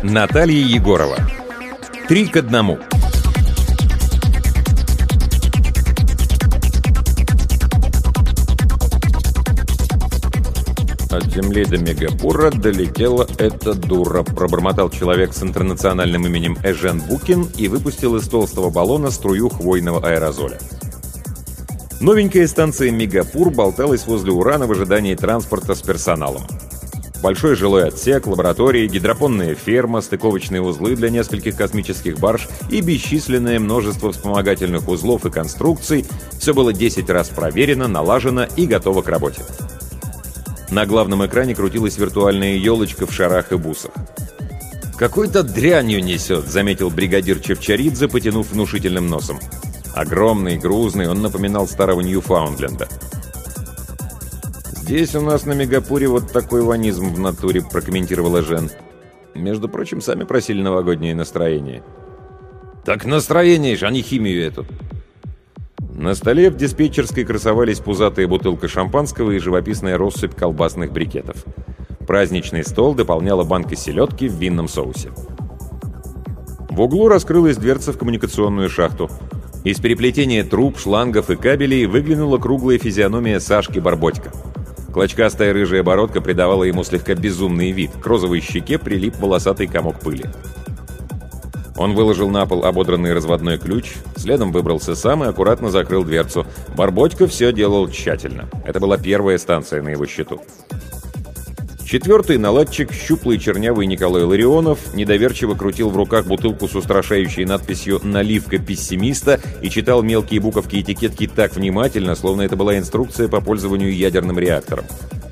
Наталья Егорова. 3 к 1. От Земли до Мегапура долетела эта дура, пробормотал человек с интернациональным именем Эжен Букин и выпустил из толстого баллона струю хвойного аэрозоля. Новенькая станция Мегапур болталась возле Урана в ожидании транспорта с персоналом. Большой жилой отсек, лаборатории, гидропонная ферма, стыковочные узлы для нескольких космических барж и бесчисленное множество вспомогательных узлов и конструкций — все было 10 раз проверено, налажено и готово к работе. На главном экране крутилась виртуальная елочка в шарах и бусах. «Какой-то дрянью несет», — заметил бригадир Чевчаридзе, потянув внушительным носом. Огромный, грузный, он напоминал старого Ньюфаундленда. «Здесь у нас на Мегапуре вот такой ванизм в натуре», — прокомментировала Жен. «Между прочим, сами просили новогоднее настроение». «Так настроение ж, а не химию эту». На столе в диспетчерской красовались пузатая бутылка шампанского и живописная россыпь колбасных брикетов. Праздничный стол дополняла банка селедки в винном соусе. В углу раскрылась дверца в коммуникационную шахту. Из переплетения труб, шлангов и кабелей выглянула круглая физиономия Сашки Барботька. Клочкастая рыжая бородка придавала ему слегка безумный вид. К розовой щеке прилип волосатый комок пыли. Он выложил на пол ободранный разводной ключ, следом выбрался сам и аккуратно закрыл дверцу. Барботька все делал тщательно. Это была первая станция на его счету. Четвертый наладчик, щуплый чернявый Николай Ларионов, недоверчиво крутил в руках бутылку с устрашающей надписью «Наливка пессимиста» и читал мелкие буковки этикетки так внимательно, словно это была инструкция по пользованию ядерным реактором.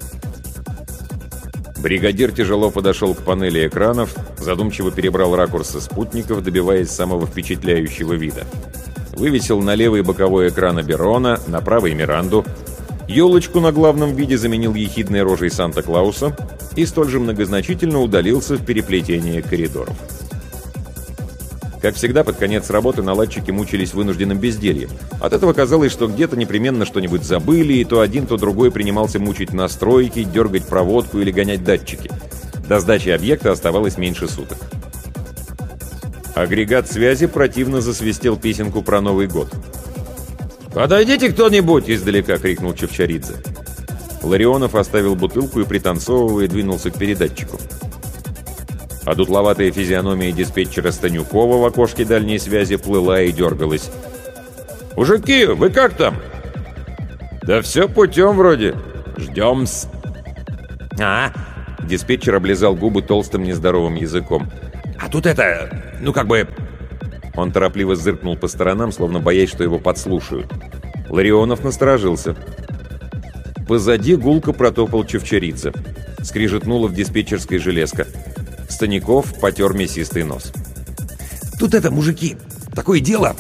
Бригадир тяжело подошел к панели экранов, задумчиво перебрал ракурсы спутников, добиваясь самого впечатляющего вида. Вывесил на левый боковой экран Аберона, на правый Миранду. Елочку на главном виде заменил ехидной рожей Санта-Клауса и столь же многозначительно удалился в переплетение коридоров. Как всегда, под конец работы наладчики мучились вынужденным бездельем. От этого казалось, что где-то непременно что-нибудь забыли, и то один, то другой принимался мучить настройки, дергать проводку или гонять датчики. До сдачи объекта оставалось меньше суток. Агрегат связи противно засвистел песенку про Новый год. «Подойдите кто-нибудь!» — издалека крикнул Чевчаридзе. Ларионов оставил бутылку и, пританцовывая, двинулся к передатчику. А дутловатая физиономия диспетчера Станюкова в окошке дальней связи плыла и дергалась. «Мужики, вы как там?» «Да все путем вроде. Ждем-с». Диспетчер облизал губы толстым нездоровым языком. «А тут это... Он торопливо зыркнул по сторонам, словно боясь, что его подслушают. Ларионов насторожился. Позади гулко протопал Чевчаридзе. Скрижетнула в диспетчерской железка. Станяков потер мясистый нос. «Тут это, мужики, такое дело!»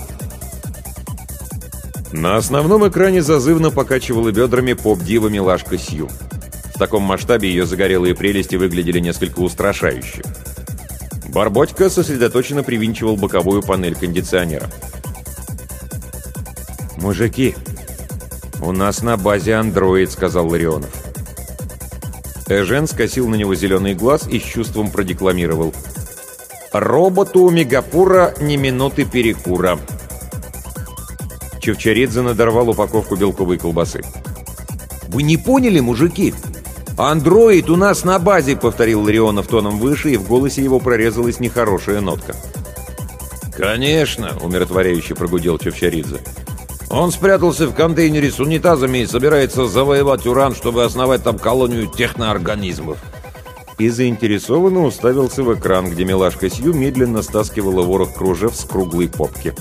На основном экране зазывно покачивала бедрами поп-дива милашка Сью. В таком масштабе ее загорелые прелести выглядели несколько устрашающе. Барботька сосредоточенно привинчивал боковую панель кондиционера. «Мужики, у нас на базе андроид», — сказал Ларионов. Эжен скосил на него зеленый глаз и с чувством продекламировал. «Роботу у Мегапура ни минуты перекура». Чевчаридзе надорвал упаковку белковой колбасы. «Вы не поняли, мужики? Андроид у нас на базе», — повторил Ларионов тоном выше, и в голосе его прорезалась нехорошая нотка. «Конечно», — умиротворяюще прогудел Чевчаридзе. «Он спрятался в контейнере с унитазами и собирается завоевать Уран, чтобы основать там колонию техноорганизмов». И заинтересованно уставился в экран, где милашка Сью медленно стаскивала ворох кружев с круглой попки.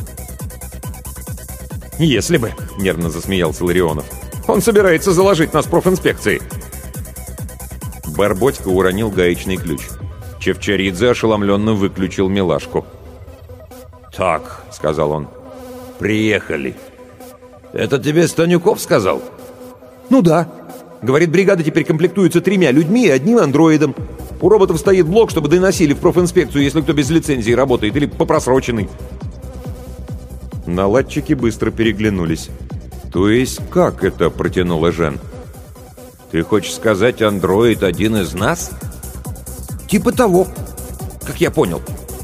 «Если бы», — нервно засмеялся Ларионов, — «он собирается заложить нас профинспекцией». Барботька уронил гаечный ключ. Чевчаридзе ошеломленно выключил милашку. «Так», — сказал он, — «приехали». «Это тебе Станюков сказал?» «Ну да. Говорит, бригада теперь комплектуется 3 людьми и 1 андроидом. У роботов стоит блок, чтобы доносили в профинспекцию, если кто без лицензии работает или по просроченной». Наладчики быстро переглянулись. «То есть как это?» — протянула Жен. «Ты хочешь сказать, андроид один из нас?» «Типа того. как я понял».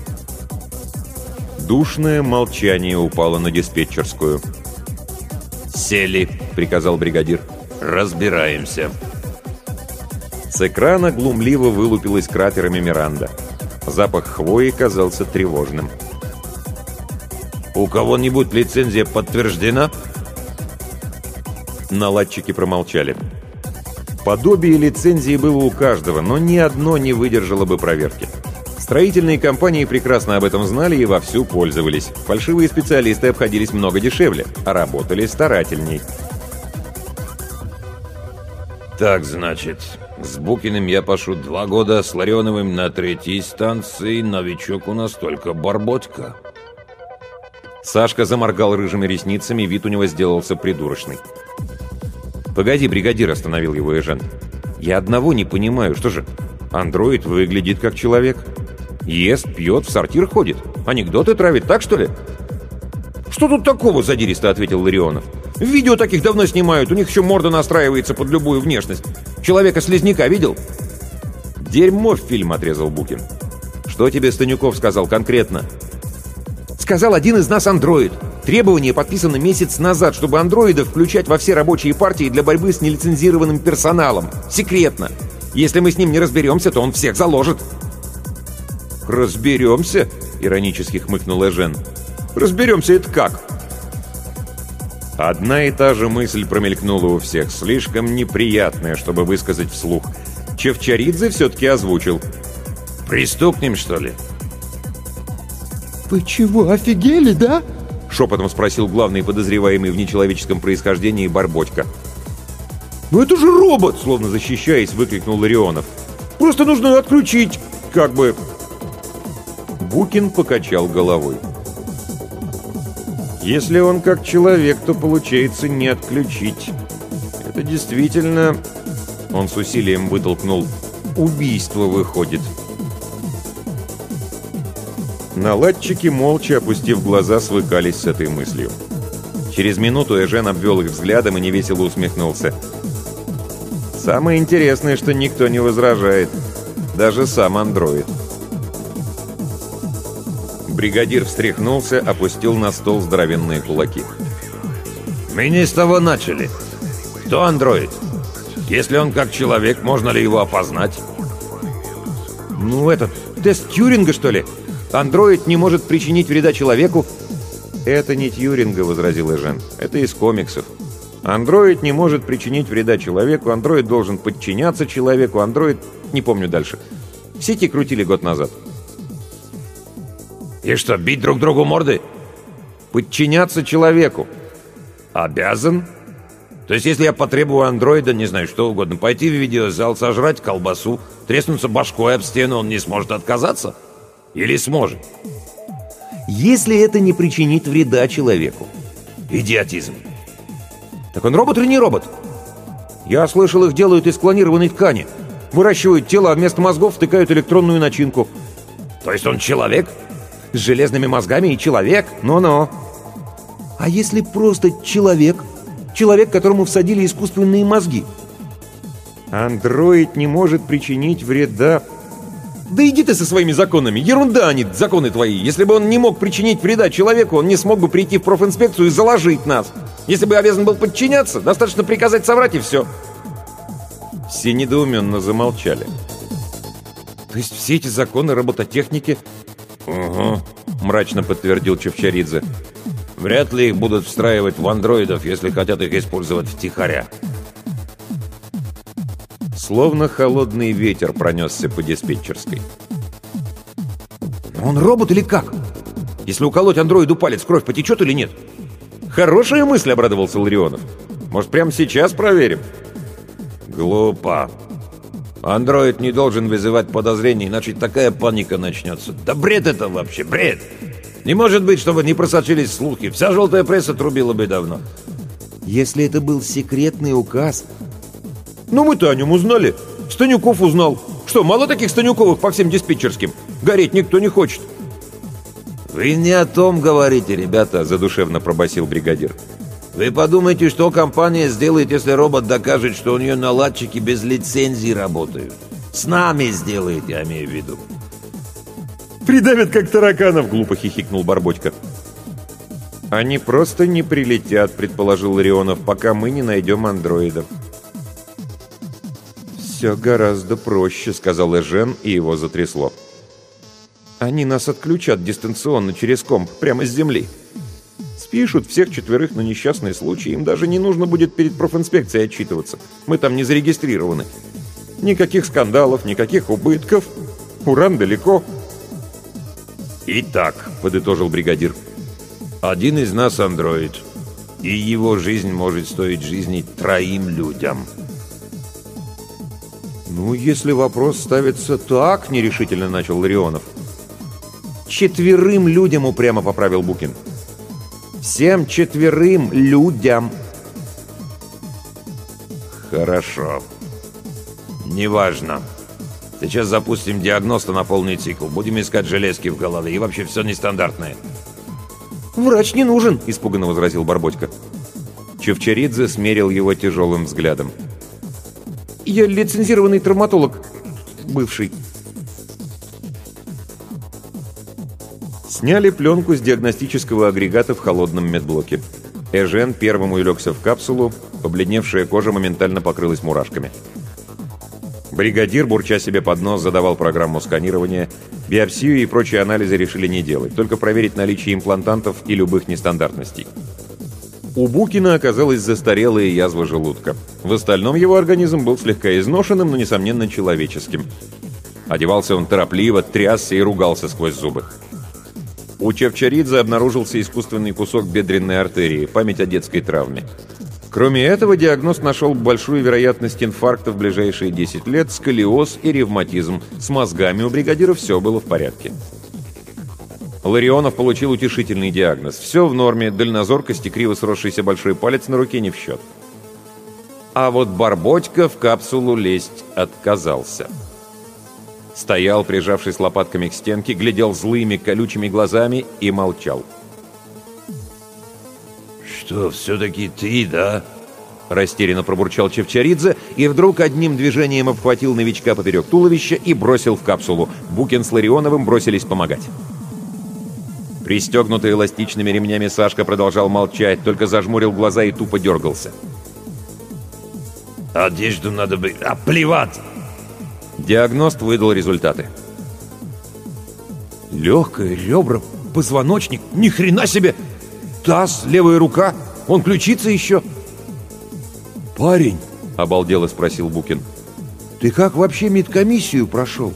Душное молчание упало на диспетчерскую. «Сели», — приказал бригадир. «Разбираемся». С экрана глумливо вылупилась кратерами Миранда. Запах хвои казался тревожным. «У кого-нибудь лицензия подтверждена?» Наладчики промолчали. Подобие лицензии было у каждого, но ни одно не выдержало бы проверки. Строительные компании прекрасно об этом знали и вовсю пользовались. Фальшивые специалисты обходились много дешевле, а работали старательней. «Так, значит, с Букиным я пошу 2 года, с Ларионовым на 3-й станции, новичок у нас только Барботка». Сашка заморгал рыжими ресницами, вид у него сделался придурочный. «Погоди, бригадир», — остановил его Эжен. «Я одного не понимаю, что же, андроид выглядит как человек. Ест, пьет, в сортир ходит. Анекдоты травит, так что ли?» «Что тут такого?» — задиристо ответил Ларионов. «Видео таких давно снимают, у них еще морда настраивается под любую внешность. Человека-слизняка видел?» «Дерьмо в фильм», — отрезал Букин. «Что тебе Станюков сказал конкретно?» «Сказал один из нас андроид. Требование подписано месяц назад, чтобы андроидов включать во все рабочие партии для борьбы с нелицензированным персоналом. Секретно. Если мы с ним не разберемся, то он всех заложит». «Разберемся?» — иронически хмыкнул Эжен. «Разберемся это как?» Одна и та же мысль промелькнула у всех, слишком неприятная, чтобы высказать вслух. Чевчаридзе все-таки озвучил. «Пристукнем, что ли?» «Вы чего, офигели, да?» — шепотом спросил главный подозреваемый в нечеловеческом происхождении Барботька. «Ну это же робот!» — словно защищаясь, выкрикнул Ларионов. «Просто нужно отключить, как бы...» Букин покачал головой. «Если он как человек, то получается не отключить. Это действительно...» Он с усилием вытолкнул. «Убийство выходит». Наладчики, молча опустив глаза, свыкались с этой мыслью. Через минуту Эжен обвел их взглядом и невесело усмехнулся. «Самое интересное, что никто не возражает. Даже сам андроид». Бригадир встряхнулся, опустил на стол здоровенные кулаки. «Мы не с того начали. Кто андроид? Если он как человек, можно ли его опознать?» «Ну этот, тест Тьюринга, что ли? Андроид не может причинить вреда человеку?» «Это не Тьюринга», — возразил Эжен. «Это из комиксов. Андроид не может причинить вреда человеку, андроид должен подчиняться человеку, андроид... Не помню дальше. В сети крутили год назад». «И что, бить друг другу морды?» «Подчиняться человеку». «Обязан? То есть, если я потребую андроида, не знаю, что угодно, пойти в видеозал, сожрать колбасу, треснуться башкой об стену, он не сможет отказаться? Или сможет?» «Если это не причинит вреда человеку». «Идиотизм». «Так он робот или не робот?» «Я слышал, их делают из клонированной ткани. Выращивают тело, а вместо мозгов втыкают электронную начинку». «То есть он человек?» «С железными мозгами и человек. Но-но». «А если просто человек? Человек, которому всадили искусственные мозги?» «Андроид не может причинить вреда...» «Да иди ты со своими законами! Ерунда они, законы твои! Если бы он не мог причинить вреда человеку, он не смог бы прийти в профинспекцию и заложить нас! Если бы обязан был подчиняться, достаточно приказать соврать и все!» Все недоуменно замолчали. «То есть все эти законы робототехники...» «Угу», — мрачно подтвердил Чевчаридзе. «Вряд ли их будут встраивать в андроидов, если хотят их использовать втихаря». Словно холодный ветер пронесся по диспетчерской. «Он робот или как? Если уколоть андроиду палец, кровь потечет или нет?» «Хорошая мысль», — обрадовался Ларионов. «Может, прямо сейчас проверим?» «Глупо. Андроид не должен вызывать подозрений, иначе такая паника начнется. Да бред это вообще, бред! Не может быть, чтобы не просочились слухи. Вся желтая пресса трубила бы давно». «Если это был секретный указ...» «Ну мы-то о нем узнали. Станюков узнал. Что, мало таких Станюковых по всем диспетчерским? Гореть никто не хочет». «Вы не о том говорите, ребята», — задушевно пробасил бригадир. «Вы подумайте, что компания сделает, если робот докажет, что у нее наладчики без лицензии работают. С нами сделает, я имею в виду». Придавят, как тараканов!» — глупо хихикнул Барбочка. «Они просто не прилетят», — предположил Ларионов, «пока мы не найдем андроидов». «Все гораздо проще», — сказал Эжен, и его затрясло. «Они нас отключат дистанционно через комп, прямо с земли. Спишут всех 4 на несчастный случай, им даже не нужно будет перед профинспекцией отчитываться. Мы там не зарегистрированы. Никаких скандалов, никаких убытков. Уран далеко». «Итак», — подытожил бригадир, — «один из нас андроид, и его жизнь может стоить жизни 3 людям». «Ну, если вопрос ставится так», — нерешительно начал Ларионов. 4 людям, упрямо поправил Букин. «Всем 4 людям». «Хорошо. Неважно. Сейчас запустим диагноста на полный цикл. Будем искать железки в голове и вообще все нестандартное». «Врач не нужен», — испуганно возразил Барбочка. Чевчаридзе смерил его тяжелым взглядом. «Я лицензированный травматолог. Бывший». Сняли пленку с диагностического агрегата в холодном медблоке. Эжен первым улегся в капсулу, побледневшая кожа моментально покрылась мурашками. Бригадир, бурча себе под нос, задавал программу сканирования. Биопсию и прочие анализы решили не делать, только проверить наличие имплантантов и любых нестандартностей. У Букина оказалась застарелая язва желудка. В остальном его организм был слегка изношенным, но, несомненно, человеческим. Одевался он торопливо, трясся и ругался сквозь зубы. У Чевчаридзе обнаружился искусственный кусок бедренной артерии, память о детской травме. Кроме этого, диагноз нашел большую вероятность инфаркта в ближайшие 10 лет, сколиоз и ревматизм. С мозгами у бригадира все было в порядке. Ларионов получил утешительный диагноз. Все в норме, дальнозоркость и криво сросшийся большой палец на руке не в счет. А вот Барбочка в капсулу лезть отказался. Стоял, прижавшись лопатками к стенке, глядел злыми, колючими глазами и молчал. «Что, все-таки ты, да?» — растерянно пробурчал Чевчаридзе и вдруг одним движением обхватил новичка поперек туловища и бросил в капсулу. Букин с Ларионовым бросились помогать. Пристегнутый эластичными ремнями Сашка продолжал молчать, только зажмурил глаза и тупо дергался. «Одежду надо бы... плевать!» Диагност выдал результаты. Легкое, ребра, позвоночник, ни хрена себе! Таз, левая рука, он ключица еще. «Парень», — обалдело спросил Букин, — «ты как вообще медкомиссию прошел?»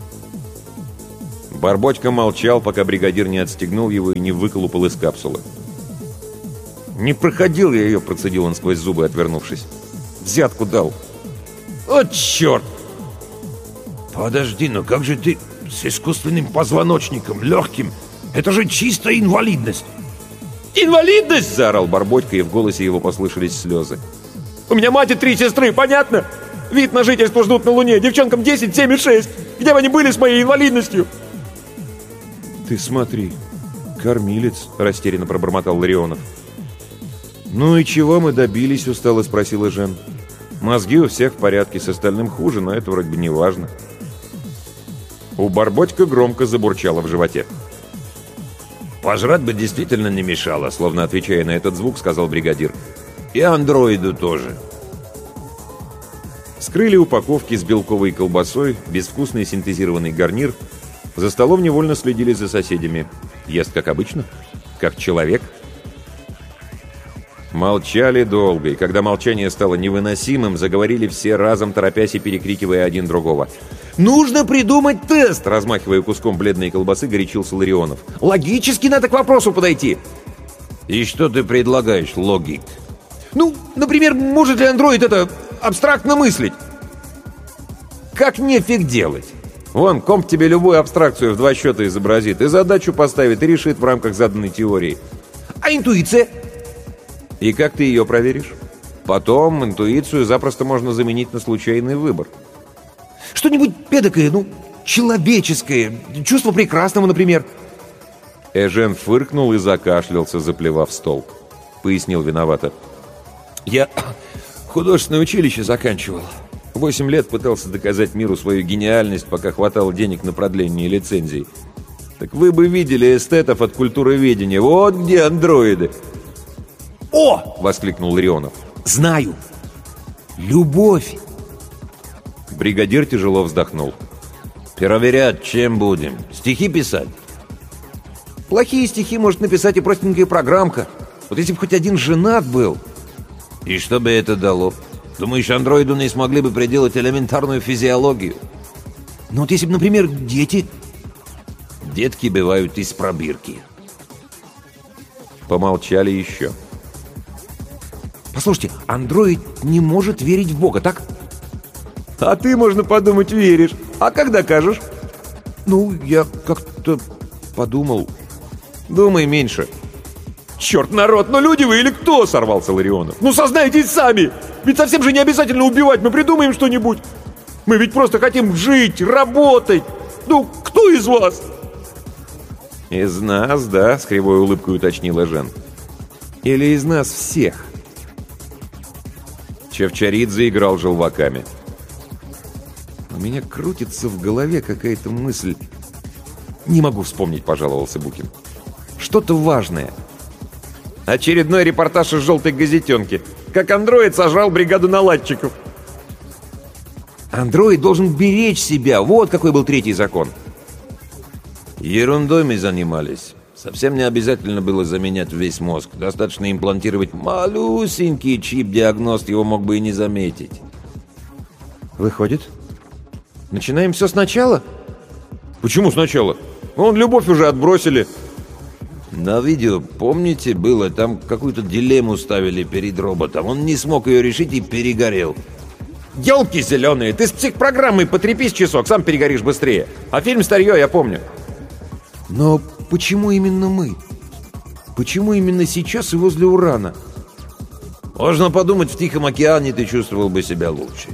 Барбочка молчал, пока бригадир не отстегнул его и не выколупал из капсулы. «Не проходил я ее», — процедил он сквозь зубы, отвернувшись. «Взятку дал». «О, черт!» «Подожди, ну как же ты с искусственным позвоночником, легким? Это же чистая инвалидность!» «Инвалидность!» — заорал Барбочка, и в голосе его послышались слезы. «У меня мать и 3 сестры, понятно? Вид на жительство ждут на Луне, девчонкам 10, 7 и 6. Где бы они были с моей инвалидностью?» «Ты смотри, кормилец», — растерянно пробормотал Ларионов. «Ну и чего мы добились?» — устало спросила Жен. «Мозги у всех в порядке, с остальным хуже, но это вроде бы не важно». У Барбочка громко забурчало в животе. «Пожрать бы действительно не мешало», словно отвечая на этот звук, сказал бригадир. «И андроиду тоже». Скрыли упаковки с белковой колбасой, безвкусный синтезированный гарнир. За столом невольно следили за соседями. Ест как обычно? Как человек? Молчали долго, и когда молчание стало невыносимым, заговорили все разом, торопясь и перекрикивая один другого. «Нужно придумать тест!» — размахивая куском бледной колбасы, горячился Ларионов. «Логически надо к вопросу подойти!» «И что ты предлагаешь, логик?» «Ну, например, может ли андроид абстрактно мыслить?» «Как нефиг делать? Вон, комп тебе любую абстракцию в 2 счета изобразит, и задачу поставит, и решит в рамках заданной теории». «А интуиция?» «И как ты ее проверишь? Потом интуицию запросто можно заменить на случайный выбор». «Что-нибудь педакое, человеческое, чувство прекрасного, например». Эжен фыркнул и закашлялся, заплевав стол. Пояснил виновато. «Я художественное училище заканчивал. 8 лет пытался доказать миру свою гениальность, пока хватало денег на продление лицензий. Так вы бы видели эстетов от культуроведения. Вот где андроиды. «О!» — воскликнул Ларионов. «Знаю! Любовь!» Бригадир тяжело вздохнул. «Проверять чем будем? Стихи писать?» «Плохие стихи может написать и простенькая программка. Вот если бы хоть один женат был...» «И что бы это дало? Думаешь, андроиду не смогли бы приделать элементарную физиологию?» «Ну вот если бы, например, дети...» «Детки бывают из пробирки». Помолчали еще. «Послушайте, андроид не может верить в Бога, так?» «А ты, можно подумать, веришь. А как докажешь?» «Ну, я как-то подумал...» «Думай меньше». «Черт, народ, ну люди вы или кто?» — сорвался Ларионов. «Ну сознайтесь сами! Ведь совсем же не обязательно убивать, мы придумаем что-нибудь. Мы ведь просто хотим жить, работать. Ну, кто из вас?» «Из нас, да?» — с кривой улыбкой уточнила Жен. «Или из нас всех?» Чавчаридзе играл желваками. «У меня крутится в голове какая-то мысль. Не могу вспомнить», — пожаловался Букин. «Что-то важное. Очередной репортаж из «Желтой газетенки». Как андроид сожрал бригаду наладчиков». «Андроид должен беречь себя. Вот какой был третий закон». Ерундой мы занимались. Совсем не обязательно было заменять весь мозг. Достаточно имплантировать малюсенький чип-диагност, его мог бы и не заметить. «Выходит, начинаем все сначала?» «Почему сначала? Вон любовь уже отбросили». На видео, помните, было, там какую-то дилемму ставили перед роботом. Он не смог ее решить и перегорел. «Елки зеленые! Ты с психпрограммой потрепись часок, сам перегоришь быстрее. А фильм старье, я помню». «Но почему именно мы? Почему именно сейчас и возле Урана?» Можно подумать, в Тихом океане ты чувствовал бы себя лучше.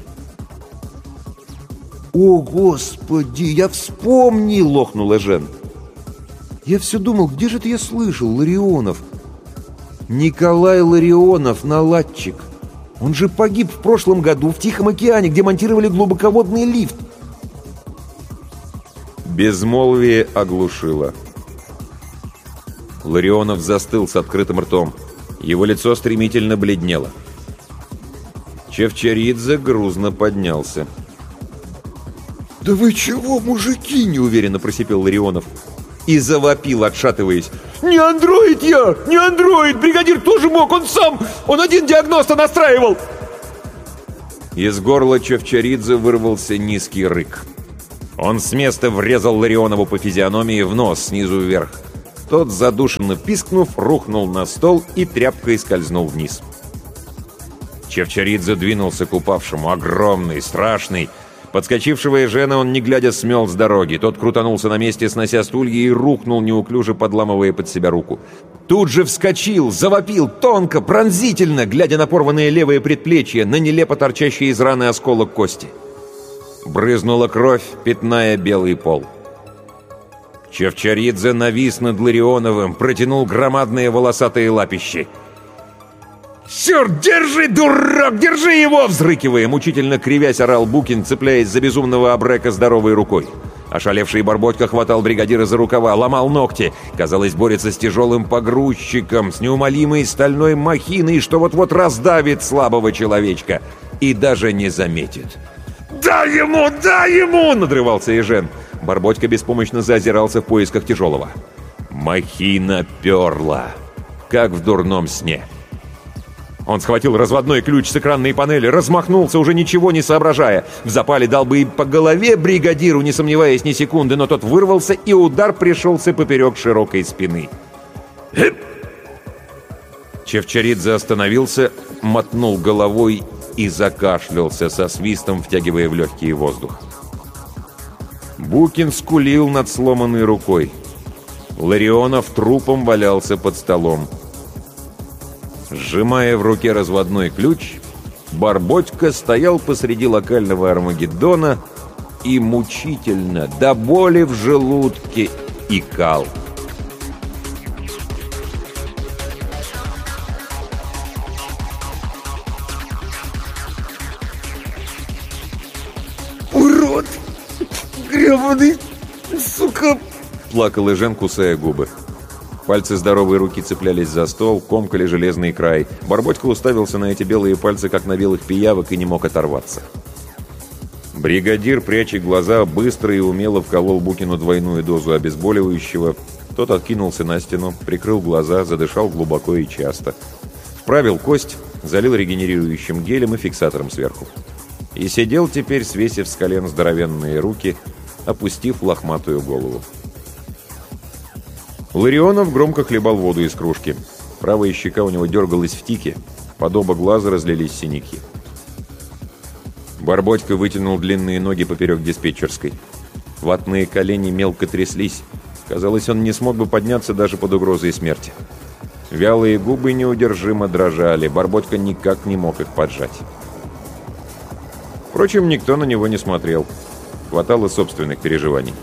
«О, Господи, я вспомнил!» — лохнула Жен. «Я все думал, где же это я слышал, Ларионов?» «Николай Ларионов, наладчик. Он же погиб в прошлом году в Тихом океане, где монтировали глубоководный лифт». Безмолвие оглушило. Ларионов застыл с открытым ртом. Его лицо стремительно бледнело. Чавчаридзе грузно поднялся. «Да вы чего, мужики?» — неуверенно просипел Ларионов. И завопил, отшатываясь. «Не андроид я! Не андроид! Бригадир тоже мог! Он один диагноста настраивал!» Из горла Чавчаридзе вырвался низкий рык. Он с места врезал Ларионову по физиономии в нос снизу вверх. Тот, задушенно пискнув, рухнул на стол и тряпкой скользнул вниз. Чавчаридзе двинулся к упавшему, огромный, страшный. Подскочившего Эжена он, не глядя, смел с дороги. Тот крутанулся на месте, снося стулья, и рухнул, неуклюже подламывая под себя руку. Тут же вскочил, завопил, тонко, пронзительно, глядя на порванное левое предплечье, на нелепо торчащий из раны осколок кости. Брызнула кровь, пятная белый пол. Чавчаридзе навис над Ларионовым, протянул громадные волосатые лапищи. «Черт, держи, дурак, держи его!» Взрыкивая, мучительно кривясь, орал Букин, цепляясь за безумного Абрека здоровой рукой. Ошалевший Барботька хватал бригадира за рукава, ломал ногти. Казалось, борется с тяжелым погрузчиком, с неумолимой стальной махиной, что вот-вот раздавит слабого человечка. И даже не заметит. «Дай ему!» — надрывался Эжен. Барботька беспомощно заозирался в поисках тяжелого. Махина перла, как в дурном сне. Он схватил разводной ключ с экранной панели, размахнулся, уже ничего не соображая. В запале дал бы и по голове бригадиру, не сомневаясь ни секунды, но тот вырвался, и удар пришелся поперек широкой спины. Чавчаридзе остановился, мотнул головой и закашлялся, со свистом втягивая в легкий воздух. Букин скулил над сломанной рукой. Ларионов трупом валялся под столом. Сжимая в руке разводной ключ, Барботька стоял посреди локального Армагеддона и мучительно, до боли в желудке, икал. «Урод! Гребаный, сука, Плакал Эжен, кусая губы. Пальцы здоровой руки цеплялись за стол, комкали железный край. Барботька уставился на эти белые пальцы, как на белых пиявок, и не мог оторваться. Бригадир, пряча глаза, быстро и умело вколол Букину двойную дозу обезболивающего. Тот откинулся на стену, прикрыл глаза, задышал глубоко и часто. Вправил кость, залил регенерирующим гелем и фиксатором сверху. И сидел теперь, свесив с колен здоровенные руки, опустив лохматую голову. Ларионов громко хлебал воду из кружки. Правая щека у него дергалась в тике, под оба глаза разлились синяки. Барботька вытянул длинные ноги поперек диспетчерской. Ватные колени мелко тряслись. Казалось, он не смог бы подняться даже под угрозой смерти. Вялые губы неудержимо дрожали. Барботька никак не мог их поджать. Впрочем, никто на него не смотрел. Хватало собственных переживаний.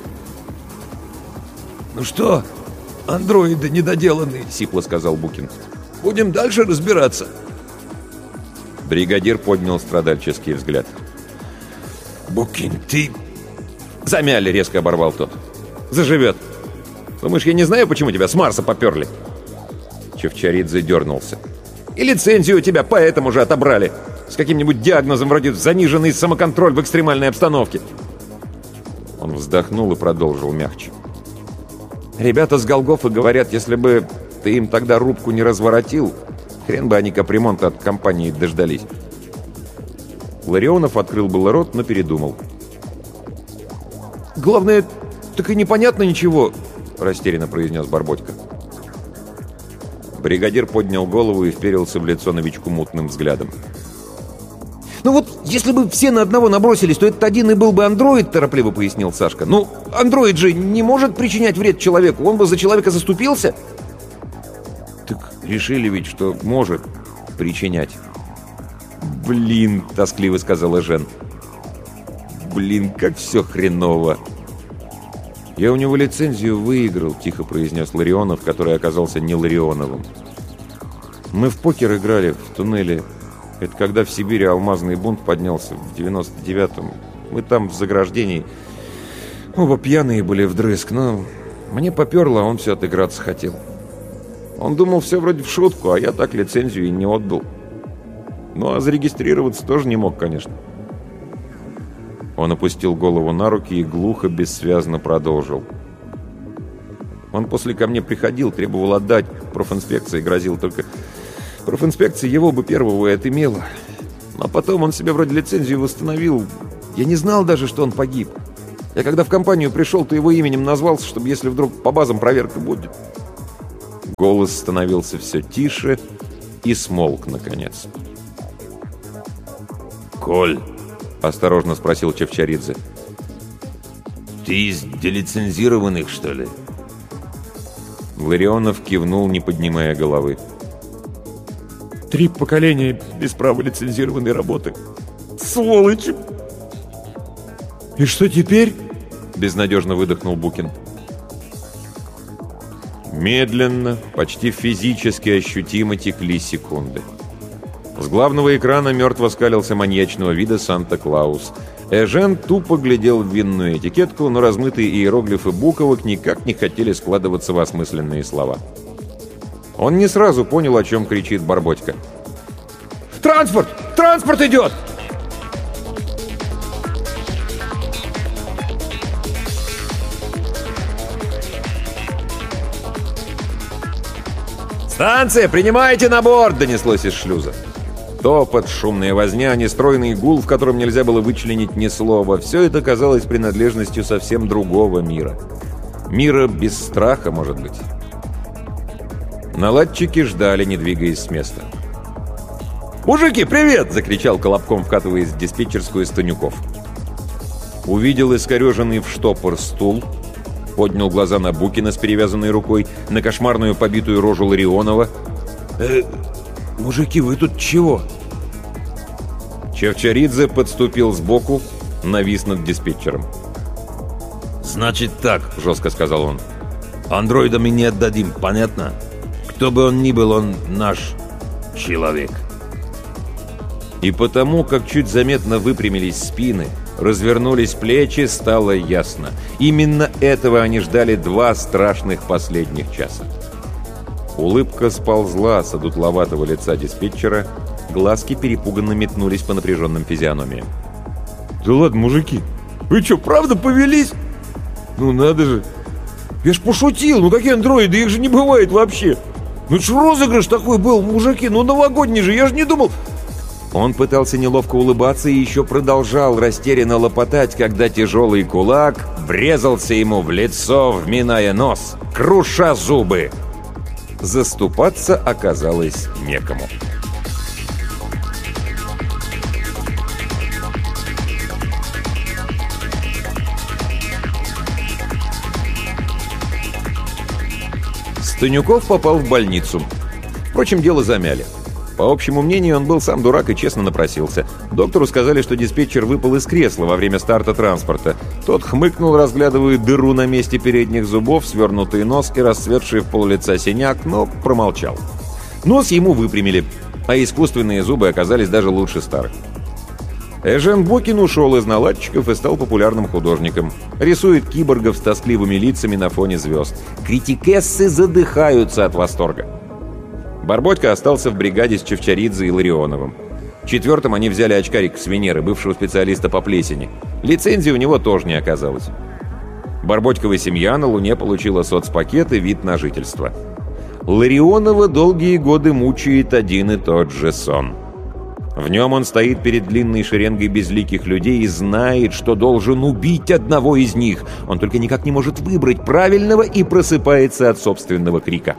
«Ну что, андроиды недоделанные», — сипло сказал Букин. «Будем дальше разбираться». Бригадир поднял страдальческий взгляд. «Букин, ты...» «Замяли», — резко оборвал тот. «Заживет. Думаешь, я не знаю, почему тебя с Марса поперли?» Чевчаридзе дернулся. «И лицензию у тебя поэтому же отобрали. С каким-нибудь диагнозом вроде «заниженный самоконтроль в экстремальной обстановке». Он вздохнул и продолжил мягче. «Ребята с Голгофа говорят, если бы ты им тогда рубку не разворотил, хрен бы они капремонта от компании дождались». Ларионов открыл было рот, но передумал. «Главное, так и непонятно ничего», — растерянно произнес Барботька. Бригадир поднял голову и вперился в лицо новичку мутным взглядом. «Ну вот, если бы все на одного набросились, то этот один и был бы андроид», — торопливо пояснил Сашка. «Ну, андроид же не может причинять вред человеку, он бы за человека заступился». «Так решили ведь, что может причинять». «Блин», — тоскливо сказала Жен. «Блин, как все хреново». «Я у него лицензию выиграл», — тихо произнес Ларионов, который оказался не Ларионовым. «Мы в покер играли в туннеле. Это когда в Сибири алмазный бунт поднялся в 99-м. Мы там в заграждении. Оба пьяные были вдрызг, но мне поперло, а он все отыграться хотел. Он думал, все вроде в шутку, а я так лицензию и не отдал. Ну, а зарегистрироваться тоже не мог, конечно». Он опустил голову на руки и глухо, бессвязно продолжил. «Он после ко мне приходил, требовал отдать, профинспекции грозил, только профинспекция его бы первого и отымела. А потом он себе вроде лицензию восстановил. Я не знал даже, что он погиб. Я когда в компанию пришел, то его именем назвался, чтобы если вдруг по базам проверка будет». Голос становился все тише и смолк, наконец. «Коль», — осторожно спросил Чевчаридзе, — «ты из делицензированных, что ли?» Ларионов кивнул, не поднимая головы. 3 поколения без права лицензированной работы. Сволочи!» «И что теперь?» — безнадежно выдохнул Букин. Медленно, почти физически ощутимо текли секунды. С главного экрана мертво скалился маньячного вида Санта-Клаус. Эжен тупо глядел в винную этикетку, но размытые иероглифы буковок никак не хотели складываться в осмысленные слова. Он не сразу понял, о чем кричит Барботька. «Транспорт! Транспорт идет!» «Станция, принимайте на борт!» — донеслось из шлюза. Топот, шумная возня, нестройный гул, в котором нельзя было вычленить ни слова — все это казалось принадлежностью совсем другого мира. Мира без страха, может быть. Наладчики ждали, не двигаясь с места. «Мужики, привет!» — закричал Колобком, вкатываясь в диспетчерскую Станюков. Увидел искореженный в штопор стул, поднял глаза на Букина с перевязанной рукой, на кошмарную побитую рожу Ларионова. «Мужики, вы тут чего?» Чевчаридзе подступил сбоку, навис над диспетчером. «Значит так», — жестко сказал он. «Андроида мы не отдадим, понятно? Кто бы он ни был, он наш человек». И потому, как чуть заметно выпрямились спины, развернулись плечи, стало ясно. Именно этого они ждали 2 страшных последних часа. Улыбка сползла с одутловатого лица диспетчера, глазки перепуганно метнулись по напряженным физиономиям. «Да ладно, мужики, вы что, правда повелись? Ну надо же! Я ж пошутил, ну какие андроиды, их же не бывает вообще! Ну это ж розыгрыш такой был, мужики, ну новогодний же, я же не думал...» Он пытался неловко улыбаться и еще продолжал растерянно лопотать, когда тяжелый кулак врезался ему в лицо, вминая нос, круша зубы. Заступаться оказалось некому. Станюков попал в больницу. Впрочем, дело замяли. По общему мнению, он был сам дурак и честно напросился. Доктору сказали, что диспетчер выпал из кресла во время старта транспорта. Тот хмыкнул, разглядывая дыру на месте передних зубов, свернутый нос и расцветший в пол-лица синяк, но промолчал. Нос ему выпрямили, а искусственные зубы оказались даже лучше старых. Эжен Букин ушел из наладчиков и стал популярным художником. Рисует киборгов с тоскливыми лицами на фоне звезд. Критикессы задыхаются от восторга. Барботько остался в бригаде с Чевчаридзе и Ларионовым. 4-м они взяли очкарика с Венеры, бывшего специалиста по плесени. Лицензии у него тоже не оказалось. Барботькова семья на Луне получила соцпакет и вид на жительство. Ларионова долгие годы мучает один и тот же сон. В нем он стоит перед длинной шеренгой безликих людей и знает, что должен убить одного из них. Он только никак не может выбрать правильного и просыпается от собственного крика.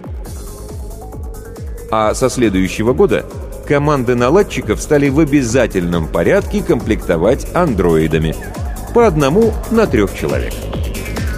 А со следующего года команды наладчиков стали в обязательном порядке комплектовать андроидами. По 1 на 3 человек.